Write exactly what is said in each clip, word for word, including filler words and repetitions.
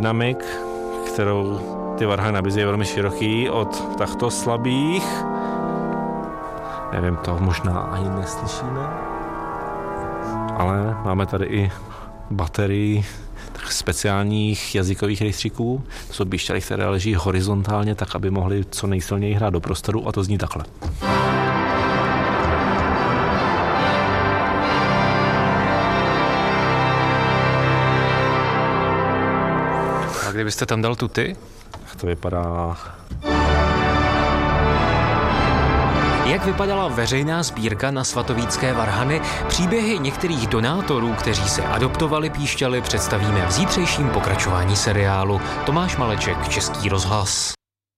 dynamik, kterou ty varhany nabízejí, velmi široký, od takto slabých, nevím, to možná ani neslyšíme, ale máme tady i baterii speciálních jazykových rejstříků. To jsou píšťaly, které leží horizontálně, tak aby mohly co nejsilněji hrát do prostoru, a to zní takhle. A kdybyste tam dal tuty, to vypadá... Jak vypadala veřejná sbírka na svatovícké varhany, příběhy některých donátorů, kteří se adoptovali píšťaly, představíme v zítřejším pokračování seriálu. Tomáš Maleček, Český rozhlas.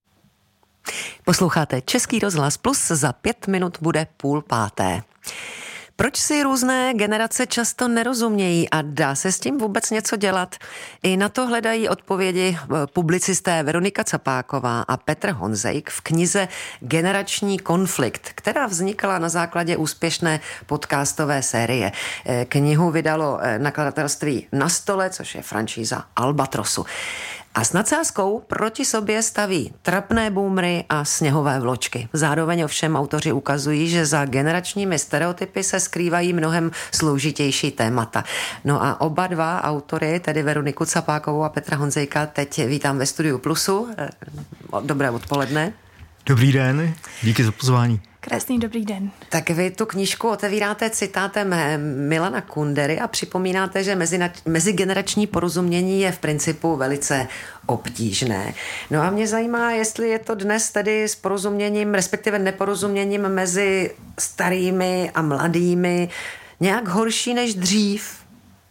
Posloucháte Český rozhlas Plus, za pět minut bude půl páté. Proč si různé generace často nerozumějí a dá se s tím vůbec něco dělat? I na to hledají odpovědi publicisté Veronika Capáková a Petr Honzejk v knize Generační konflikt, která vznikla na základě úspěšné podcastové série. Knihu vydalo nakladatelství Na stole, což je franšíza Albatrosu. A s nadsázkou proti sobě staví trapné boomery a sněhové vločky. Zároveň ovšem autoři ukazují, že za generačními stereotypy se skrývají mnohem složitější témata. No a oba dva autory, tedy Veroniku Capákovou a Petra Honzejka, teď vítám ve studiu Plusu. Dobré odpoledne. Dobrý den, díky za pozvání. Krásný dobrý den. Tak vy tu knížku otevíráte citátem Milana Kundery a připomínáte, že mezigenerační porozumění je v principu velice obtížné. No a mě zajímá, jestli je to dnes tedy s porozuměním, respektive neporozuměním mezi starými a mladými nějak horší než dřív.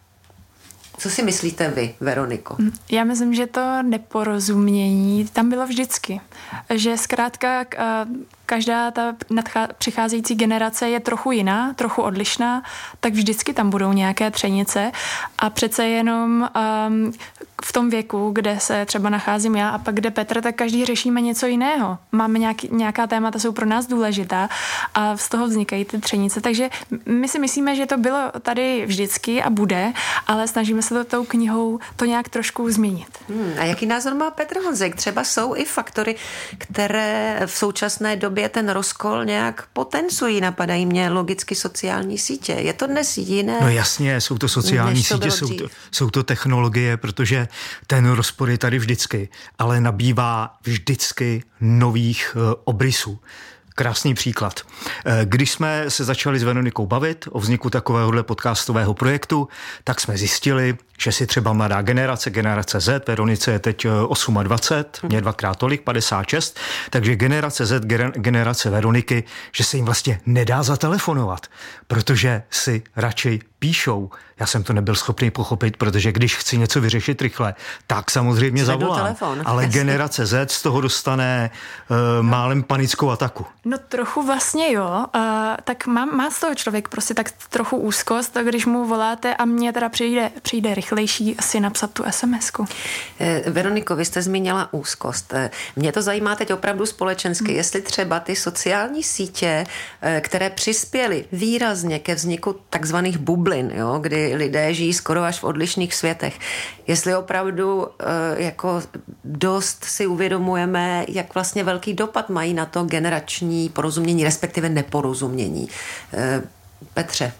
Co si myslíte vy, Veroniko? Já myslím, že to neporozumění tam bylo vždycky. Že zkrátka každá ta nadchá, přicházející generace je trochu jiná, trochu odlišná, tak vždycky tam budou nějaké třenice a přece jenom um, v tom věku, kde se třeba nacházím já a pak kde Petr, tak každý řešíme něco jiného. Máme nějaký, nějaká témata, jsou pro nás důležitá a z toho vznikají ty třenice. Takže my si myslíme, že to bylo tady vždycky a bude, ale snažíme se to tou knihou to nějak trošku změnit. Hmm, a jaký názor má Petr Honzek? Třeba jsou i faktory, které v současné době ten rozkol nějak potencují, napadají mě logicky sociální sítě. Je to dnes jiné? No jasně, jsou to sociální to sítě, jsou to, jsou to technologie, protože ten rozpor je tady vždycky, ale nabývá vždycky nových uh, obrysů. Krásný příklad. Když jsme se začali s Veronikou bavit o vzniku takovéhohle podcastového projektu, tak jsme zjistili, že si třeba mladá generace, generace Z, Veronice je teď dvacet osm, mě dvakrát tolik, padesát šest, takže generace Z, generace Veroniky, že se jim vlastně nedá zatelefonovat, protože si radši píšou. Já jsem to nebyl schopný pochopit, protože když chci něco vyřešit rychle, tak samozřejmě Zvednu zavolám. Telefon, ale jasně. Generace Z z toho dostane uh, málem panickou ataku. No trochu vlastně jo, uh, tak má, má z toho člověk prostě tak trochu úzkost, tak když mu voláte a mně teda přijde, přijde rychlejší si napsat tu SMSku. Eh, Veroniko, vy jste zmínila úzkost. Eh, mě to zajímá teď opravdu společensky, hmm. jestli třeba ty sociální sítě, eh, které přispěly výrazně ke vzniku takzvaných bublin, jo, kdy lidé žijí skoro až v odlišných světech, jestli opravdu eh, jako dost si uvědomujeme, jak vlastně velký dopad mají na to generační porozumění, respektive neporozumění. Eh, Petře.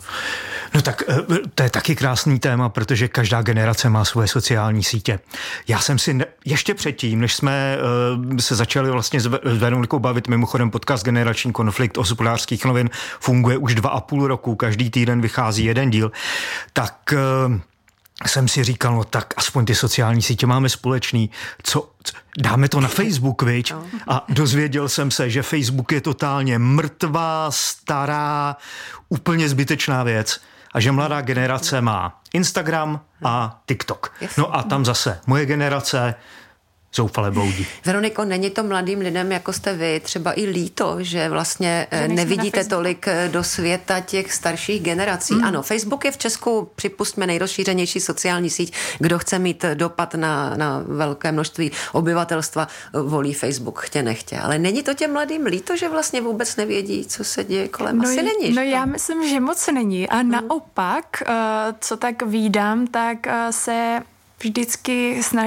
No tak to je taky krásný téma, protože každá generace má svoje sociální sítě. Já jsem si ne, ještě předtím, než jsme uh, se začali vlastně s Veronikou bavit, mimochodem podcast Generační konflikt o Hospodářských novin funguje už dva a půl roku, každý týden vychází jeden díl, tak uh, jsem si říkal, no tak aspoň ty sociální sítě máme společný, co, co dáme to na Facebook, viď? A dozvěděl jsem se, že Facebook je totálně mrtvá, stará, úplně zbytečná věc a že mladá generace má Instagram a TikTok. No a tam zase moje generace zoufale bloudí. Veroniko, není to mladým lidem, jako jste vy, třeba i líto, že vlastně že nevidíte tolik do světa těch starších generací? Mm. Ano, Facebook je v Česku, připustme, nejrozšířenější sociální síť. Kdo chce mít dopad na, na velké množství obyvatelstva, volí Facebook, chtě nechtě. Ale není to těm mladým líto, že vlastně vůbec nevědí, co se děje kolem? No, Asi není. No já myslím, že moc není. A mm. naopak, co tak vídám, tak se vždycky snaží